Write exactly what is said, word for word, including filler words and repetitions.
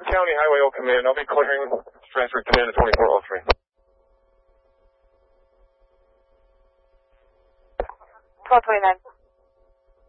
County Highway oh Command. I'll be clearing transfer command to twenty-four oh three. twelve twenty-nine.